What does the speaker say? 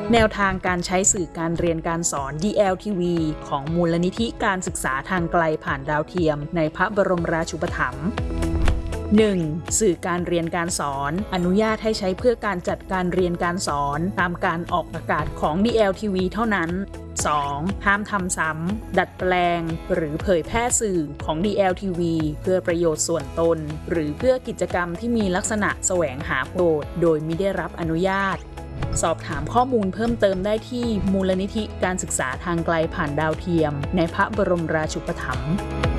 แนวทางการใช้สื่อการเรียนการสอน DLTV ของมูลนิธิการศึกษาทางไกลผ่านดาวเทียมในพระบรมราชูปถัมภ์ 1. สื่อการเรียนการสอนอนุญาตให้ใช้เพื่อการจัดการเรียนการสอนตามการออกอากาศของ DLTV เท่านั้น 2. ห้ามทำซ้ำดัดแปลงหรือเผยแพร่สื่อของ DLTV เพื่อประโยชน์ส่วนตนหรือเพื่อกิจกรรมที่มีลักษณะแสวงหาประโยชน์โดยไม่ได้รับอนุญาตสอบถามข้อมูลเพิ่มเติมได้ที่มูลนิธิการศึกษาทางไกลผ่านดาวเทียมในพระบรมราชูปถัมภ์